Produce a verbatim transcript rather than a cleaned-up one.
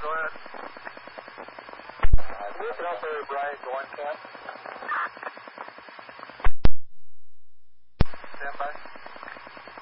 go ahead. Uh, can you also Brian Dorncap?